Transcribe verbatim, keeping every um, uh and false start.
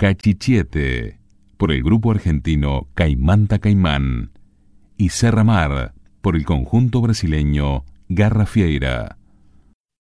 Cachichiete, por el grupo argentino Caimanta Caimán, y Serra Mar, por el conjunto brasileño Garrafieira.